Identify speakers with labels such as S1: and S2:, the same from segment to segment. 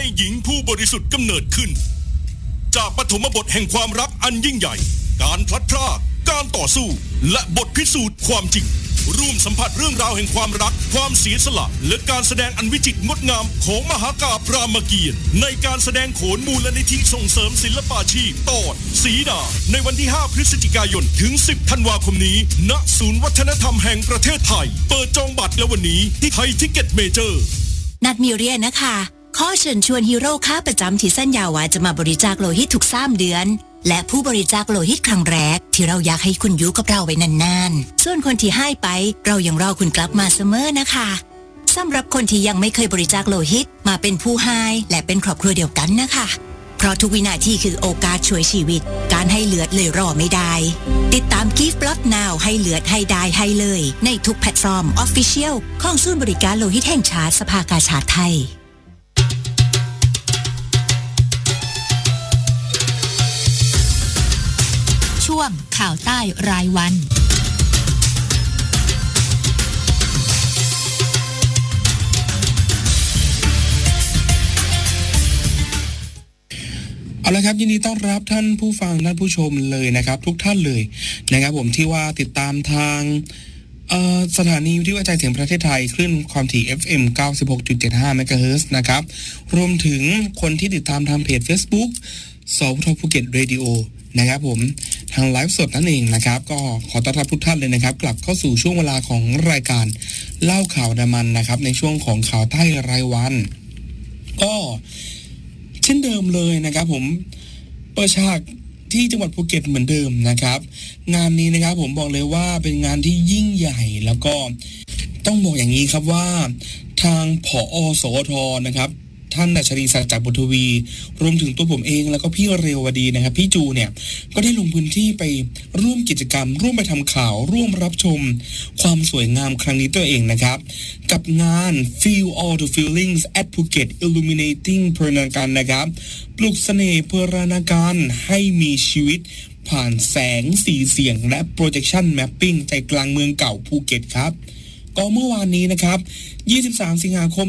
S1: หญิงผู้บริสุทธิ์กำเนิดขึ้นจากปฐมบทแห่งความรักอันยิ่งใหญ่การพลัดพรากการต่อสู้และบทพิสูจน์ความจริงร่วมสัมผัสเรื่องราวแห่งความรักความเสียสละและการแสดงอันวิจิตรงดงามของมหากาพย์รามเกียรติ์ในการแสดงโขนมูลนิธิส่งเสริมศิลปาชีพตอนสีดาในวันที่5พฤศจิกายนถึง10ธันวาคมนี้ณศูนย์วัฒนธรรมแห่งประเทศไทยเปิดจองบัตรแล้ววันนี้ที่ไทยทิกเก็ตเมเจอร์
S2: นัดมีเรียนนะคะขอเชิญชวนฮีโร่ค้าประจำที่สัญญาว่าจะมาบริจาคโลหิตทุก3เดือนและผู้บริจาคโลหิตครั้งแรกที่เราอยากให้คุณอยู่กับเราไว้นานๆส่วนคนที่ให้ไปเรายังรอคุณกลับมาเสมอนะคะสำหรับคนที่ยังไม่เคยบริจาคโลหิตมาเป็นผู้ให้และเป็นครอบครัวเดียวกันนะคะเพราะทุกวินาทีคือโอกาสช่วยชีวิตการให้เลือดเลยรอไม่ได้ติดตาม Give Blood Now ให้เลือดให้ได้ให้เลยในทุกแพลตฟอร์ม Official ของศูนย์บริการโลหิตแห่งชาติสภากาชาดไทย
S3: ช่วงข่าวใต้รายวัน
S4: เอาละครับยินดีต้อนรับท่านผู้ฟังท่านผู้ชมเลยนะครับทุกท่านเลยนะครับผมที่ว่าติดตามทางสถานีวิทยุกระจายเสียงประเทศไทยคลื่นความถี่ FM 96.75 เมกะเฮิรตซ์นะครับรวมถึงคนที่ติดตามทางเพจ Facebook สวทภูเก็ตเรดิโอนะครับผมทางไลฟ์สดนั่นเองนะครับก็ขอต้อนรับทุกท่านเลยนะครับกลับเข้าสู่ช่วงเวลาของรายการเล่าข่าวดามันนะครับในช่วงของข่าวใต้รายวันก็เช่นเดิมเลยนะครับผมเปิดฉากที่จังหวัดภูเก็ตเหมือนเดิมนะครับงานนี้นะครับผมบอกเลยว่าเป็นงานที่ยิ่งใหญ่แล้วก็ต้องบอกอย่างนี้ครับว่าทางผอ.สวท.นะครับท่านอัจฉริศักดิ์จากบุตรทวีรวมถึงตัวผมเองแล้วก็พี่เรวดีนะครับพี่จูเนี่ยก็ได้ลงพื้นที่ไปร่วมกิจกรรมร่วมไปทำข่าวร่วมรับชมความสวยงามครั้งนี้ตัวเองนะครับกับงาน Feel All the Feelings at Phuket Illuminating เพรนาการนะครับปลุกเสน่ห์เพรนาการให้มีชีวิตผ่านแสงสีเสียงและ projection mapping ใจกลางเมืองเก่าภูเก็ตครับก็เมื่อวานนี้นะครับ23 สิงหาคม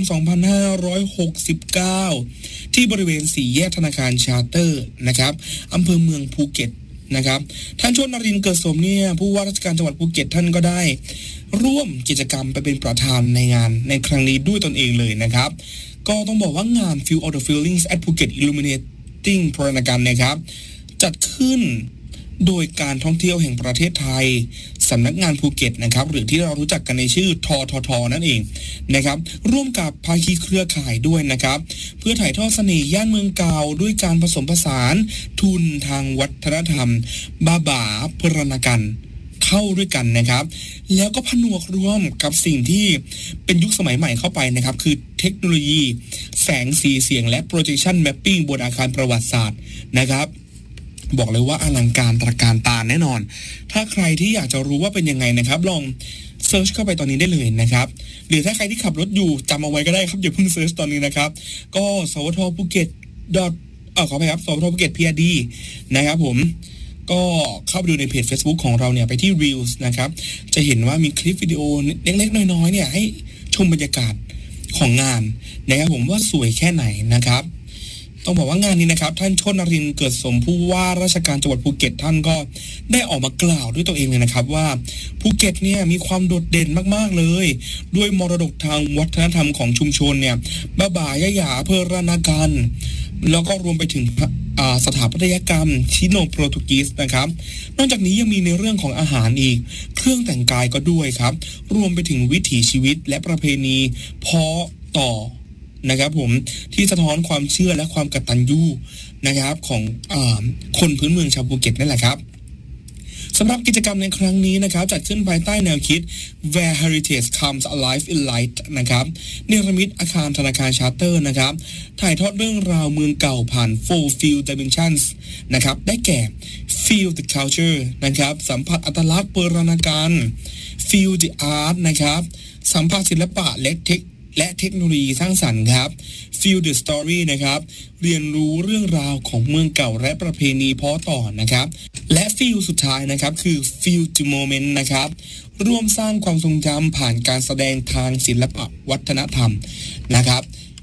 S4: 2569ที่บริเวณ4แยกธนาคารชาร์เตอร์นะครับอำเภอเมืองภูเก็ตนะครับท่านชนนรินทร์เกิดสมเนี่ยผู้ว่าราชการจังหวัดภูเก็ตท่านก็ได้ร่วมกิจกรรมไปเป็นประธานในงานในครั้งนี้ด้วยตนเองเลยนะครับก็ต้องบอกว่างาน Feel All the Feelings at Phuket Illuminating เพรนาการนะครับจัดขึ้นโดยการท่องเที่ยวแห่งประเทศไทยสำนักงานภูเก็ตนะครับหรือที่เรารู้จักกันในชื่อททท.นั่นเองนะครับร่วมกับภาคีเครือข่ายด้วยนะครับเพื่อถ่ายทอดเสน่ห์ย่านเมืองเก่าด้วยการผสมผสานทุนทางวัฒนธรรมบ่าเพรนาการเข้าด้วยกันนะครับแล้วก็ผนวกรวมกับสิ่งที่เป็นยุคสมัยใหม่เข้าไปนะครับคือเทคโนโลยีแสงสีเสียงและ projection mapping บนอาคารประวัติศาสตร์นะครับบอกเลยว่าอลังการตระการตาแน่นอนถ้าใครที่อยากจะรู้ว่าเป็นยังไงนะครับลองเซิร์ชเข้าไปตอนนี้ได้เลยนะครับหรือถ้าใครที่ขับรถอยู่จำเอาไว้ก็ได้ครับอย่าเพิ่งเซิร์ชตอนนี้นะครับก็สวทภูเก็ตขอไปครับสวทภูเก็ต PRD นะครับผมก็เข้าไปดูในเพจ Facebook ของเราเนี่ยไปที่ Reels นะครับจะเห็นว่ามีคลิปวิดีโอเล็กๆน้อยๆเนี่ยให้ชมบรรยากาศของงานนะครับผมว่าสวยแค่ไหนนะครับต้องบอกว่างานนี้นะครับท่านชนนรินทร์เกิดสมผู้ว่าราชการจังหวัดภูเก็ตท่านก็ได้ออกมากล่าวด้วยตัวเองเลยนะครับว่าภูเก็ตเนี่ยมีความโดดเด่นมากๆเลยด้วยมรดกทางวัฒนธรรมของชุมชนเนี่ยบ่ายะหยาเพรนาการแล้วก็รวมไปถึงสถาปัตยกรรมชิโนโปรตุกีสนะครับนอกจากนี้ยังมีในเรื่องของอาหารอีกเครื่องแต่งกายก็ด้วยครับรวมไปถึงวิถีชีวิตและประเพณีเพาะต่อนะครับผมที่สะท้อนความเชื่อและความกตัญญูนะครับของคนพื้นเมืองชาวภูเก็ตนั่นแหละครับสำหรับกิจกรรมในครั้งนี้นะครับจัดขึ้นภายใต้แนวคิด Where Heritage Comes Alive in Light นะครับเนรมิตอาคารธนาคารชาร์เตอร์นะครับถ่ายทอดเรื่องราวเมืองเก่าผ่าน Four Field Dimensions นะครับได้แก่ Feel the Culture นะครับสัมผัสอัตลักษณ์เพรนาการ Feel the Art นะครับสัมผัสศิลปะและเทคโนโลยีสร้างสรรค์ครับ Feel the Story นะครับเรียนรู้เรื่องราวของเมืองเก่าและประเพณีพ้อต่อนะครับและ Feel สุดท้ายนะครับคือ Feel the Moment นะครับร่วมสร้างความทรงจำผ่านการแสดงทางศิลปะวัฒนธรรมนะครับ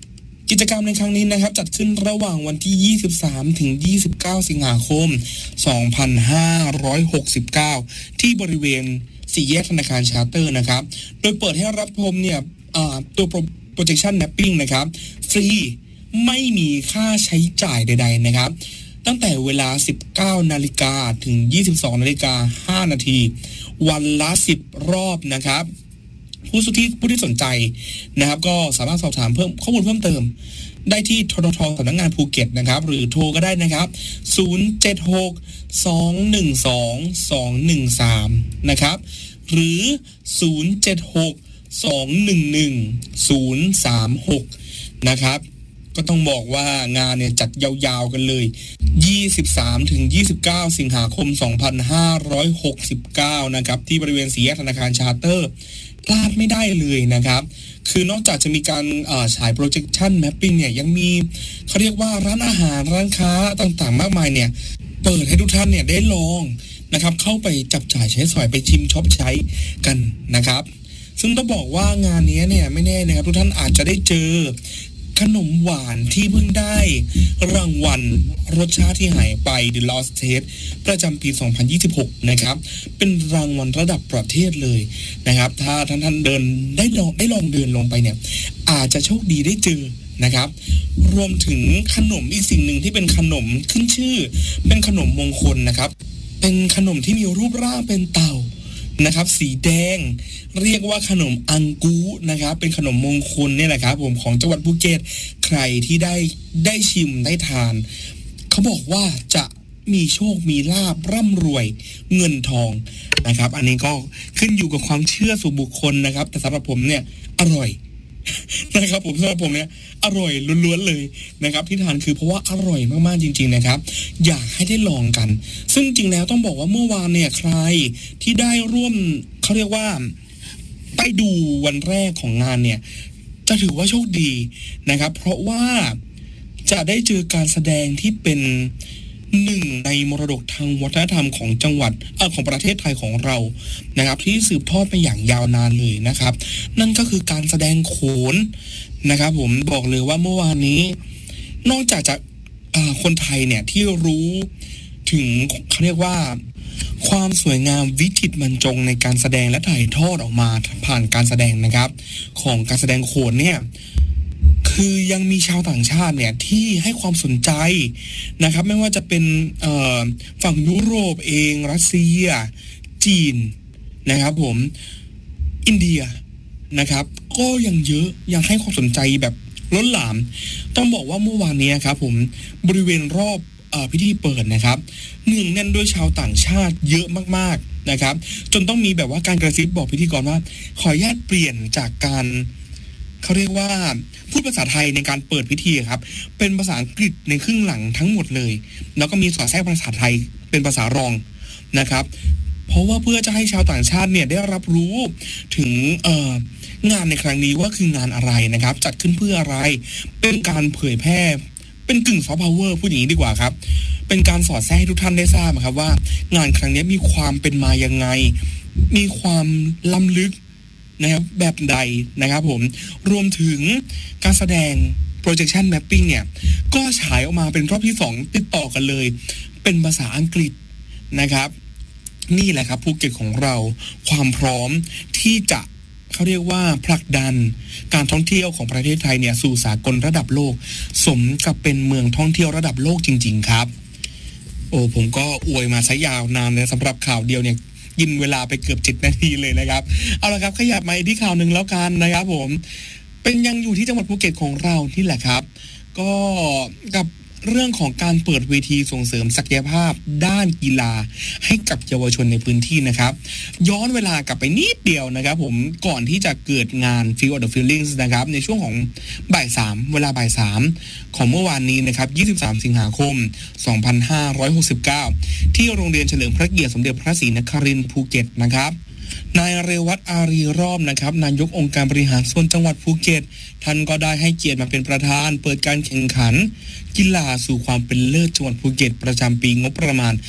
S4: กิจกรรมในครั้งนี้นะครับจัดขึ้นระหว่างวันที่23ถึง29สิงหาคม2569ที่บริเวณ4แยกธนาคารชาร์เตอร์นะครับโดยเปิดให้รับชมเนี่ยตัว projection mapping นะครับฟรีไม่มีค่าใช้จ่ายใดๆนะครับตั้งแต่เวลา 19 นาฬิกาถึง 22 นาฬิกา 5 นาทีวันละ10 รอบนะครับผู้ที่สนใจนะครับก็สามารถสอบถามเพิ่มข้อมูลเพิ่มเติมได้ที่ททท.สำนักงานภูเก็ตนะครับหรือโทรก็ได้นะครับ076-212-213นะครับหรือ076-211-036นะครับก็ต้องบอกว่างานเนี่ยจัดยาวๆกันเลย23ถึง29สิงหาคม2569นะครับที่บริเวณ4แยกธนาคารชาร์เตอร์พลาดไม่ได้เลยนะครับคือนอกจากจะมีการฉาย projection mapping เนี่ยยังมีเขาเรียกว่าร้านอาหารร้านค้าต่างๆมากมายเนี่ยเปิดให้ทุกท่านเนี่ยได้ลองนะครับเข้าไปจับจ่ายใช้สอยไปชิมช็อปใช้กันนะครับซึ่งต้องบอกว่างานนี้เนี่ยไม่แน่นะครับทุกท่านอาจจะได้เจอขนมหวานที่เพิ่งได้รางวัลรสชาติที่หายไป The Lost Taste ประจำปี 2026 นะครับเป็นรางวัลระดับประเทศเลยนะครับถ้าท่านเดินได้ลองเดินลงไปเนี่ยอาจจะโชคดีได้เจอนะครับรวมถึงขนมอีกสิ่งหนึ่งที่เป็นขนมขึ้นชื่อเป็นขนมมงคลนะครับเป็นขนมที่มีรูปร่างเป็นเต่านะครับสีแดงเรียกว่าขนมอังกูนะครับเป็นขนมมงคลเนี่ยแหละครับผมของจังหวัดภูเก็ตใครที่ได้ชิมได้ทานเขาบอกว่าจะมีโชคมีลาภร่ำรวยเงินทองนะครับอันนี้ก็ขึ้นอยู่กับความเชื่อส่วนบุคคลนะครับแต่สำหรับผมเนี่ยอร่อยนะครับผมสำหรับผมเนี่ยอร่อยล้วนๆเลยนะครับที่ทานคือเพราะว่าอร่อยมากๆจริงๆนะครับอยากให้ได้ลองกันซึ่งจริงแล้วต้องบอกว่าเมื่อวานเนี่ยใครที่ได้ร่วมเขาเรียกว่าไปดูวันแรกของงานเนี่ยจะถือว่าโชคดีนะครับเพราะว่าจะได้เจอการแสดงที่เป็นหนึ่งในมรดกทางวัฒนธรรมของจังหวัดของประเทศไทยของเรานะครับที่สืบทอดมาอย่างยาวนานเลยนะครับนั่นก็คือการแสดงโขนนะครับผมบอกเลยว่าเมื่อวานนี้นอกจากจะคนไทยเนี่ยที่รู้ถึงเขาเรียกว่าความสวยงามวิจิตรบรรจงในการแสดงและถ่ายทอดออกมาผ่านการแสดงนะครับของการแสดงโขนเนี่ยคือยังมีชาวต่างชาติเนี่ยที่ให้ความสนใจนะครับไม่ว่าจะเป็นฝั่งยุโรปเองรัสเซียจีนนะครับผมอินเดียนะครับก็ยังเยอะยังให้ความสนใจแบบล้นหลามต้องบอกว่าเมื่อวานนี้ครับผมบริเวณรอบพิธีเปิดนะครับเนืองแน่นด้วยชาวต่างชาติเยอะมากๆนะครับจนต้องมีแบบว่าการกระซิบบอกพิธีกรว่าขออนุญาตเปลี่ยนจากการเขาเรียกว่าพูดภาษาไทยในการเปิดพิธีครับเป็นภาษาอังกฤษในครึ่งหลังทั้งหมดเลยแล้วก็มีสอดแทรกภาษาไทยเป็นภาษารองนะครับเพราะว่าเพื่อจะให้ชาวต่างชาติเนี่ยได้รับรู้ถึงงานในครั้งนี้ว่าคืองานอะไรนะครับจัดขึ้นเพื่ออะไรเป็นการเผยแพร่เป็นกึ่งซอฟต์พาวเวอร์พูดอย่างนี้ดีกว่าครับเป็นการสอดแทรกให้ทุกท่านได้ทราบครับว่างานครั้งนี้มีความเป็นมายังไงมีความล้ำลึกนะครับแบบใดนะครับผมรวมถึงการแสดง projection mapping เนี่ยก็ฉายออกมาเป็นรอบที่2ติดต่อกันเลยเป็นภาษาอังกฤษนะครับนี่แหละครับภูเก็ตของเราความพร้อมที่จะเขาเรียกว่าผลักดันการท่องเที่ยวของประเทศไทยเนี่ยสู่สากลระดับโลกสมกับเป็นเมืองท่องเที่ยวระดับโลกจริงๆครับโอ้ผมก็อวยมาซะยาวนานเลยสำหรับข่าวเดียวเนี่ยกินเวลาไปเกือบ7 นาทีเลยนะครับเอาละครับขยับมาที่ข่าวหนึ่งแล้วกันนะครับผมเป็นยังอยู่ที่จังหวัดภูเก็ตของเรานี่แหละครับก็กับเรื่องของการเปิดเวทีส่งเสริมศักยภาพด้านกีฬาให้กับเยาวชนในพื้นที่นะครับย้อนเวลากลับไปนิดเดียวนะครับผมก่อนที่จะเกิดงาน Feel of the Feelings นะครับในช่วงของบ่าย 3เวลาบ่าย 3ของเมื่อวานนี้นะครับ23สิงหาคม2569ที่โรงเรียนเฉลิมพระเกียรติสมเด็จพระศรีนครินทร์ภูเก็ตนะครับนายเรวัตอารีรอบนะครับนายกองค์การบริหารส่วนจังหวัดภูเก็ตท่านก็ได้ให้เกียรติมาเป็นประธานเปิดการแข่งขันกีฬาสู่ความเป็นเลิศจังหวัดภูเก็ตประจำปีงบประมาณ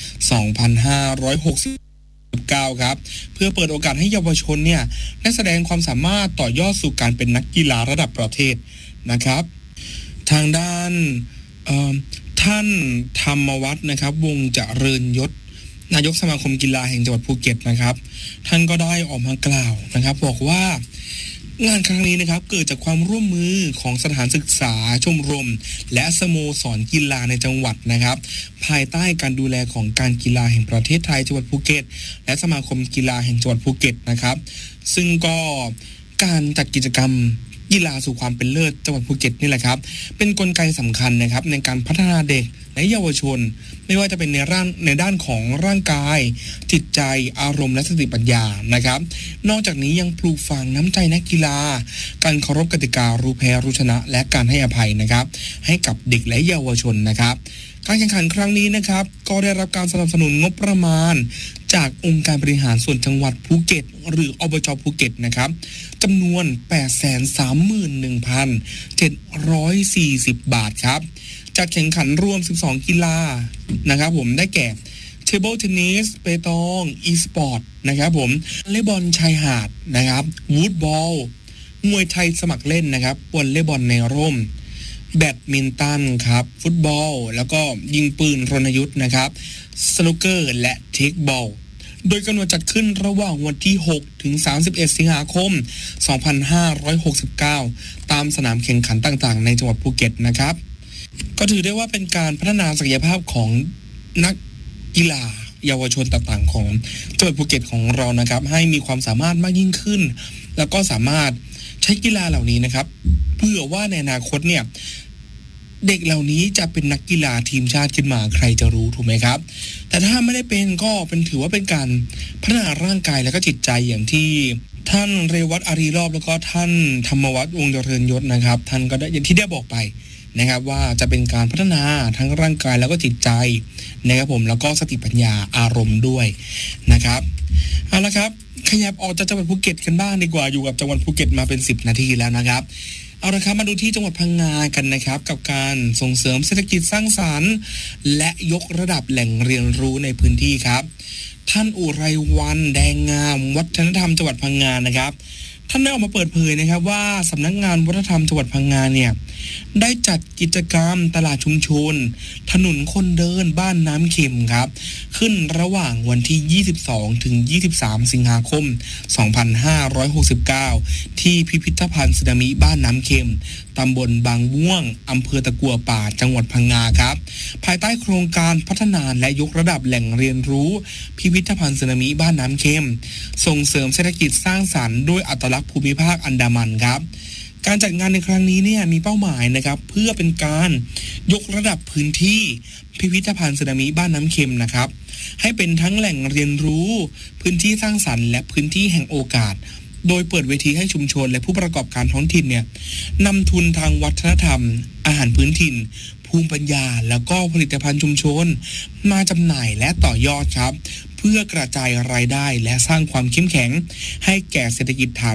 S4: 2569 ครับเพื่อเปิดโอกาสให้เยาวชนเนี่ยได้แสดงความสามารถต่อยอดสู่การเป็นนักกีฬาระดับประเทศนะครับทางด้านท่านธรรมวัฒน์นะครับวงศ์เจริญยศนายกสมาคมกีฬาแห่งจังหวัดภูเก็ตนะครับท่านก็ได้ออกมากล่าวนะครับบอกว่างานครั้งนี้นะครับเกิดจากความร่วมมือของสถานศึกษาชมรมและสโมสรกีฬาในจังหวัดนะครับภายใต้การดูแลของการกีฬาแห่งประเทศไทยจังหวัดภูเก็ตและสมาคมกีฬาแห่งจังหวัดภูเก็ตนะครับซึ่งก็การจัดกิจกรรมกีฬาสู่ความเป็นเลิศจังหวัดภูเก็ตนี่แหละครับเป็นกลไกสำคัญนะครับในการพัฒนาเด็กและเยาวชนไม่ว่าจะเป็นในด้านของร่างกายจิตใจอารมณ์และสติปัญญานะครับนอกจากนี้ยังปลูกฝังน้ำใจนักกีฬาการเคารพกติการู้แพ้รู้ชนะและการให้อภัยนะครับให้กับเด็กและเยาวชนนะครับการแข่งขันครั้งนี้นะครับก็ได้รับการสนับสนุนงบประมาณจากองค์การบริหารส่วนจังหวัดภูเก็ตหรืออบจ.ภูเก็ตนะครับจำนวน 831,740 บาทครับจัดแข่งขันรวม12กีฬานะครับผมได้แก่เทเบิลเทนนิสเปตองอีสปอร์ตนะครับผมวอลเลย์บอลชายหาดนะครับวูดบอลมวยไทยสมัครเล่นนะครับวอลเลย์บอลในร่มแบดมินตันครับฟุตบอลแล้วก็ยิงปืนรณยุทธ์นะครับสนุกเกอร์และเทคบอลโดยกำหนดจัดขึ้นระหว่างวันที่6ถึง31สิงหาคม2569ตามสนามแข่งขันต่างๆในจังหวัดภูเก็ตนะครับก็ถือได้ว่าเป็นการพัฒนาศักยภาพของนักกีฬาเยาวชนต่างๆของจังหวัดภูเก็ตของเรานะครับให้มีความสามารถมากยิ่งขึ้นแล้วก็สามารถใช้กีฬาเหล่านี้นะครับเพื่อว่าในอนาคตเนี่ยเด็กเหล่านี้จะเป็นนักกีฬาทีมชาติขึ้นมาใครจะรู้ถูกไหมครับแต่ถ้าไม่ได้เป็นก็ถือว่าเป็นการพัฒนาร่างกายและก็จิตใจอย่างที่ท่านเรวัตอารีรอบแล้วก็ท่านธรรมวัฒน์วงศ์เจริญยศนะครับท่านก็ได้อย่างที่ได้บอกไปนะครับว่าจะเป็นการพัฒนาทั้งร่างกายแล้วก็จิตใจนะครับผมแล้วก็สติปัญญาอารมณ์ด้วยนะครับเอาละครับขยับออกจากจังหวัดภูเก็ตกันบ้างดีกว่าอยู่กับจังหวัดภูเก็ตมาเป็น10นาทีแล้วนะครับเอาละครับมาดูที่จังหวัดพังงากันนะครับกับการส่งเสริมเศรษฐกิจสร้างสรรค์และยกระดับแหล่งเรียนรู้ในพื้นที่ครับท่านอุไรวันแดงงามวัฒนธรรมจังหวัดพังงานะครับท่านได้ออกมาเปิดเผยนะครับว่าสำนักงานวัฒนธรรมจังหวัดพังงาเนี่ยได้จัดกิจกรรมตลาดชุมชนถนนคนเดินบ้านน้ำเค็มครับขึ้นระหว่างวันที่22ถึง23สิงหาคม2569ที่พิพิธภัณฑ์สึนามิบ้านน้ำเค็มตำบลบางม่วงอำเภอตะกัวป่าจังหวัดพังงาครับภายใต้โครงการพัฒนาและยกระดับแหล่งเรียนรู้พิพิธภัณฑ์สึนามิบ้านน้ำเค็มส่งเสริมเศรษฐกิจสร้างสรรค์ด้วยอัตลักษณ์ภูมิภาคอันดามันครับการจัดงานในครั้งนี้เนี่ยมีเป้าหมายนะครับเพื่อเป็นการยกระดับพื้นที่พิพิธภัณฑ์สึนามิบ้านน้ำเค็มนะครับให้เป็นทั้งแหล่งเรียนรู้พื้นที่สร้างสรรค์และพื้นที่แห่งโอกาสโดยเปิดเวทีให้ชุมชนและผู้ประกอบการท้องถิ่นเนี่ยนำทุนทางวัฒนธรรมอาหารพื้นถิ่นภูมิปัญญาแล้วก็ผลิตภัณฑ์ชุมชนมาจำหน่ายและต่อยอดครับเพื่อกระจายรายได้และสร้างความเข้มแข็งให้แก่เศรษฐกิจฐาน